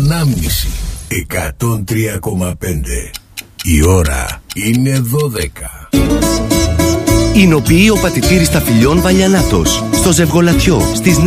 Ανάμνηση 103,5. Η ώρα είναι 12. Εινοποιεί ο πατητήρης Ταφυλιών Βαλιανάτος στο Ζευγολατιό στις